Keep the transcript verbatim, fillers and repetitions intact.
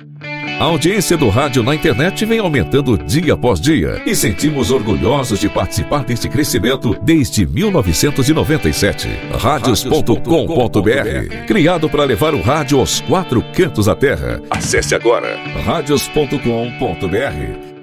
A audiência do rádio na internet vem aumentando dia após dia e sentimos orgulhosos de participar deste crescimento desde mil novecentos e noventa e sete. Radios ponto com ponto br, criado para levar o rádio aos quatro cantos da terra. Acesse agora radios ponto com ponto br.